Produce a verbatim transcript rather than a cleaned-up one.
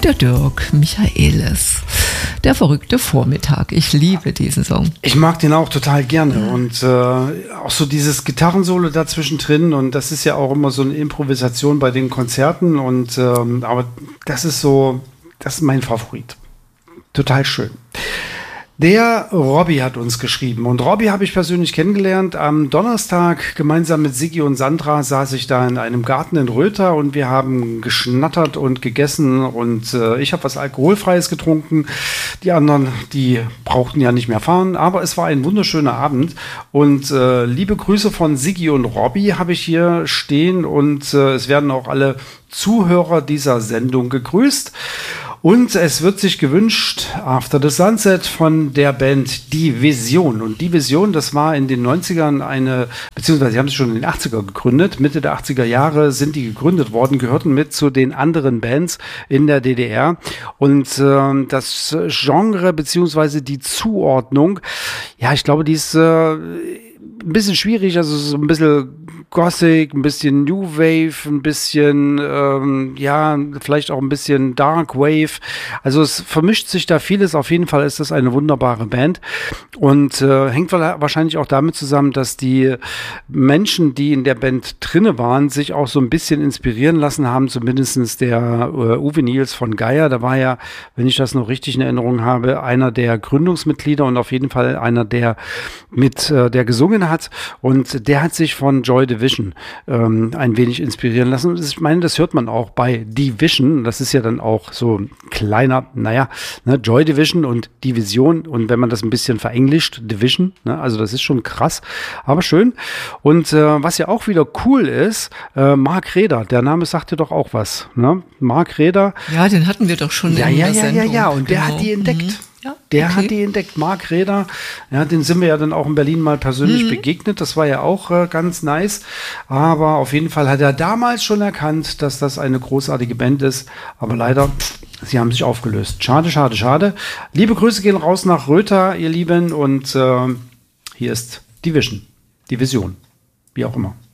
der Dirk Michaelis. Der verrückte Vormittag. Ich liebe diesen Song. Ich mag den auch total gerne. Und äh, auch so dieses Gitarrensolo dazwischen drin. Und das ist ja auch immer so eine Improvisation bei den Konzerten. Und ähm, aber das ist so, das ist mein Favorit. Total schön. Der Robby hat uns geschrieben und Robby habe ich persönlich kennengelernt. Am Donnerstag gemeinsam mit Siggi und Sandra saß ich da in einem Garten in Rötha und wir haben geschnattert und gegessen und äh, ich habe was Alkoholfreies getrunken. Die anderen, die brauchten ja nicht mehr fahren, aber es war ein wunderschöner Abend und äh, liebe Grüße von Siggi und Robby habe ich hier stehen und äh, es werden auch alle Zuhörer dieser Sendung gegrüßt. Und es wird sich gewünscht, After the Sunset von der Band Die Vision. Und Die Vision, das war in den neunzigern eine, beziehungsweise sie haben sich schon in den achtziger gegründet. Mitte der achtziger Jahre sind die gegründet worden, gehörten mit zu den anderen Bands in der D D R. Und äh, das Genre, beziehungsweise die Zuordnung, ja, ich glaube, die ist äh, ein bisschen schwierig, also so ein bisschen Gothic, ein bisschen New Wave, ein bisschen, ähm, ja, vielleicht auch ein bisschen Dark Wave. Also es vermischt sich da vieles. Auf jeden Fall ist das eine wunderbare Band und äh, hängt wahrscheinlich auch damit zusammen, dass die Menschen, die in der Band drinne waren, sich auch so ein bisschen inspirieren lassen haben, zumindest der äh, Uwe Niels von Geier. Da war ja, wenn ich das noch richtig in Erinnerung habe, einer der Gründungsmitglieder und auf jeden Fall einer, der mit äh, der gesungen hat und der hat sich von Joy Division ähm, ein wenig inspirieren lassen. Ich meine, das hört man auch bei Division. Das ist ja dann auch so ein kleiner, naja, ne, Joy Division und Division. Und wenn man das ein bisschen verenglischt, Division, ne, also das ist schon krass, aber schön. Und äh, was ja auch wieder cool ist, äh, Mark Reder, der Name sagt dir doch auch was. Ne? Mark Reder. Ja, den hatten wir doch schon ja, in ja, der ja, Sendung. Ja, ja, und der genau. hat die entdeckt. Mhm. Ja, Der okay. hat die entdeckt, Mark Reder. Ja, den sind wir ja dann auch in Berlin mal persönlich mhm. begegnet. Das war ja auch äh, ganz nice. Aber auf jeden Fall hat er damals schon erkannt, dass das eine großartige Band ist. Aber leider, pff, sie haben sich aufgelöst. Schade, schade, schade. Liebe Grüße gehen raus nach Rötha, ihr Lieben. Und äh, hier ist Division. Division. Wie auch immer.